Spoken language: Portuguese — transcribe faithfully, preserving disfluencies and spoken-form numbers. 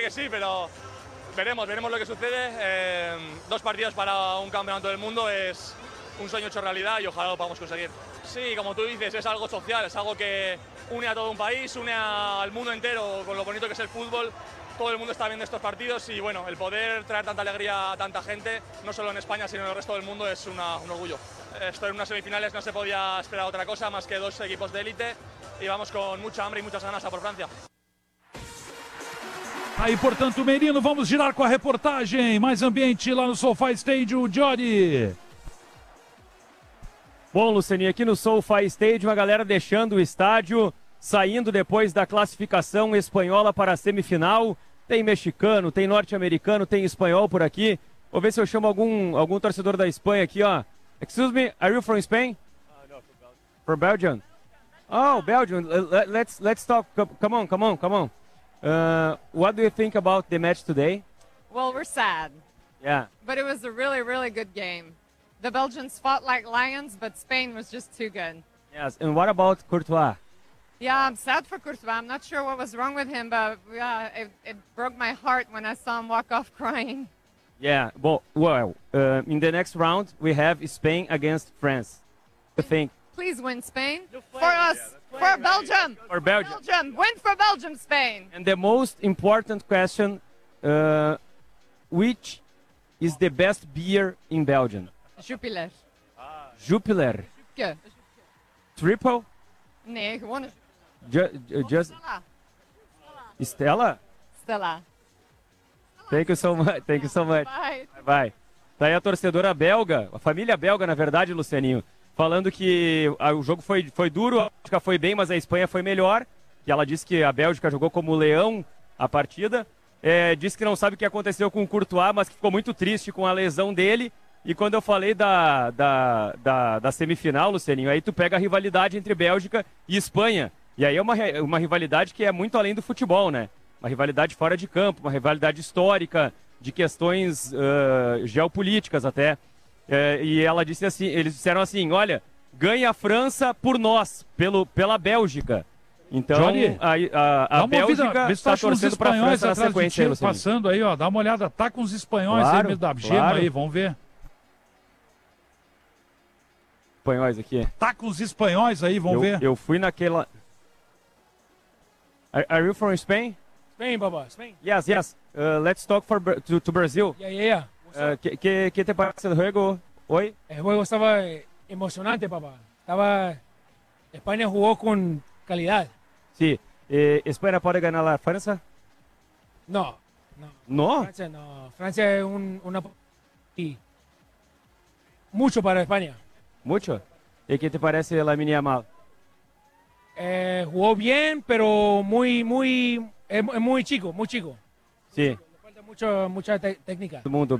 que sí, pero veremos, veremos lo que sucede. Eh, dos partidos para un campeonato del mundo es un sueño hecho realidad y ojalá lo podamos conseguir. Sí, como tú dices, es algo social, es algo que une a todo un país, une al mundo entero con lo bonito que es el fútbol. Todo el mundo está viendo estos partidos y bueno, el poder traer tanta alegría a tanta gente, no solo en España sino en el resto del mundo, es una, un orgullo. Esto en unas semifinales no se podía esperar otra cosa más que dos equipos de élite y vamos con mucha hambre y muchas ganas a por Francia. Aí, portanto, Merino, vamos girar com a reportagem. Mais ambiente lá no SoFi Stadium, Johnny. Bom, Lucianinho, aqui no SoFi Stadium, a galera deixando o estádio, saindo depois da classificação espanhola para a semifinal. Tem mexicano, tem norte-americano, tem espanhol por aqui. Vou ver se eu chamo algum, algum torcedor da Espanha aqui, ó. Excuse me, are you from Spain? Uh, no, from Belgium. From Belgium? Oh, Belgium. Let's, let's talk. Come on, come on, come on. Uh, what do you think about the match today? Well, we're sad. Yeah. But it was a really, really good game. The Belgians fought like lions, but Spain was just too good. Yes, and what about Courtois? Yeah, I'm sad for Courtois. I'm not sure what was wrong with him, but yeah, it, it broke my heart when I saw him walk off crying. Yeah, well, well uh, in the next round, we have Spain against France. What do you think? Please win, Spain. For us, for Belgium. For Belgium. Belgium. Win for Belgium, Spain. And the most important question, uh, which is the best beer in Belgium? Jupiler. Jupiler. Que? Triple? Nee, gewoon. Ju ju just Stella. Stella? Stella. Thank you so much. Thank you so much. Bye. Bye bye. Tá aí a torcedora belga, a família belga, na verdade, Lucianinho, falando que ah, o jogo foi, foi duro, a Bélgica foi bem, mas a Espanha foi melhor. E ela disse que a Bélgica jogou como leão a partida. É, disse que não sabe o que aconteceu com o Courtois, mas que ficou muito triste com a lesão dele. E quando eu falei da, da, da, da semifinal, Lucianinho, aí tu pega a rivalidade entre Bélgica e Espanha. E aí é uma, uma rivalidade que é muito além do futebol, né? Uma rivalidade fora de campo, uma rivalidade histórica, de questões uh, geopolíticas até. É, e ela disse assim, eles disseram assim, olha, ganha a França por nós, pelo, pela Bélgica. Então, Johnny, a, a, a Bélgica está torcendo para a França na sequência. Aí, passando aí, ó, dá uma olhada, tá com os espanhóis claro, aí mesmo da gema claro. aí, vamos ver. Espanhóis aqui. Tá com os espanhóis aí, vamos eu, ver. Eu fui naquela... Are, are you from Spain? Spain, Baba, Spain. Yes, yes. Uh, let's talk for to, to Brazil. Yeah, yeah, yeah. Uh, ¿qué, qué, ¿Qué te parece el juego hoy? El juego estaba emocionante, papá. Estaba... España jugó con calidad. Sí. Eh, ¿España puede ganar la Francia? No, no. ¿No? Francia no. Francia es un, una... Y mucho para España. ¿Mucho? ¿Y qué te parece la Lamine Yamal? Eh, jugó bien, pero muy, muy... Es, es muy chico, muy chico. Sí. Le falta mucho, mucha te- técnica. Todo mundo